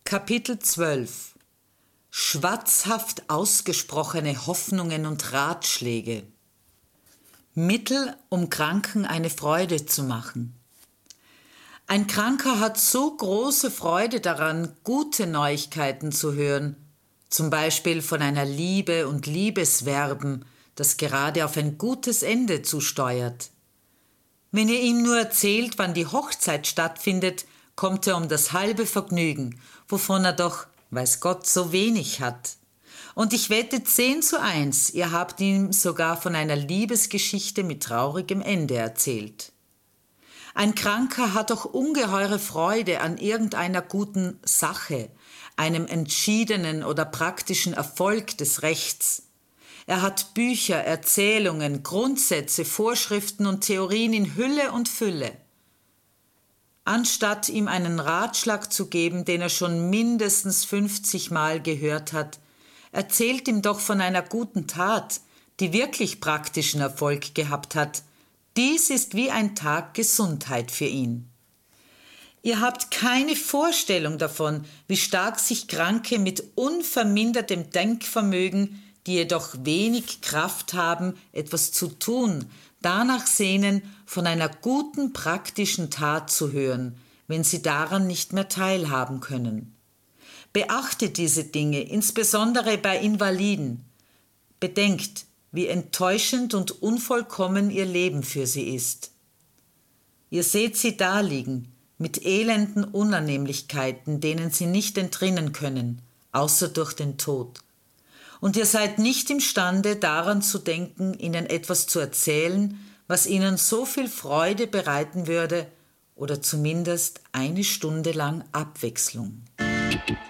Kapitel 12 Schwatzhaft ausgesprochene Hoffnungen und Ratschläge. Mittel, um Kranken eine Freude zu machen. Ein Kranker hat so große Freude daran, gute Neuigkeiten zu hören, zum Beispiel von einer Liebe und Liebesverben, das gerade auf ein gutes Ende zusteuert. Wenn ihr ihm nur erzählt, wann die Hochzeit stattfindet, kommt er um das halbe Vergnügen, wovon er doch, weiß Gott, so wenig hat. Und ich wette 10:1, ihr habt ihm sogar von einer Liebesgeschichte mit traurigem Ende erzählt. Ein Kranker hat doch ungeheure Freude an irgendeiner guten Sache, einem entschiedenen oder praktischen Erfolg des Rechts. Er hat Bücher, Erzählungen, Grundsätze, Vorschriften und Theorien in Hülle und Fülle. Anstatt ihm einen Ratschlag zu geben, den er schon mindestens 50 Mal gehört hat, erzählt ihm doch von einer guten Tat, die wirklich praktischen Erfolg gehabt hat. Dies ist wie ein Tag Gesundheit für ihn. Ihr habt keine Vorstellung davon, wie stark sich Kranke mit unvermindertem Denkvermögen, die jedoch wenig Kraft haben, etwas zu tun, danach sehnen, von einer guten praktischen Tat zu hören, wenn sie daran nicht mehr teilhaben können. Beachtet diese Dinge, insbesondere bei Invaliden. Bedenkt, wie enttäuschend und unvollkommen ihr Leben für sie ist. Ihr seht sie daliegen, mit elenden Unannehmlichkeiten, denen sie nicht entrinnen können, außer durch den Tod. Und ihr seid nicht imstande, daran zu denken, ihnen etwas zu erzählen, was ihnen so viel Freude bereiten würde oder zumindest eine Stunde lang Abwechslung.